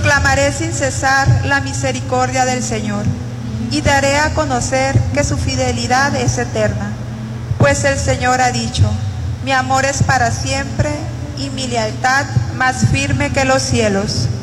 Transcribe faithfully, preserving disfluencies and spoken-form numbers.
Proclamaré sin cesar la misericordia del Señor y daré a conocer que su fidelidad es eterna. Pues el Señor ha dicho, mi amor es para siempre y mi lealtad más firme que los cielos.